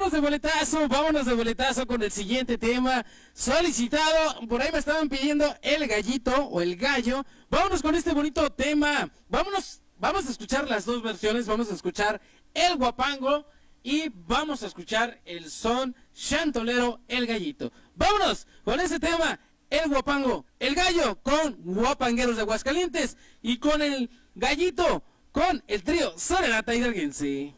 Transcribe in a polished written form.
vámonos de boletazo con el siguiente tema solicitado. Por ahí me estaban pidiendo el gallito o el gallo. Vámonos con este bonito tema. Vamos a escuchar las dos versiones. Vamos a escuchar el guapango y vamos a escuchar el son chantolero, el gallito. Vámonos con ese tema, el guapango, el gallo con Guapangueros de Aguascalientes y con el gallito con el trío Serenata Hidalguense.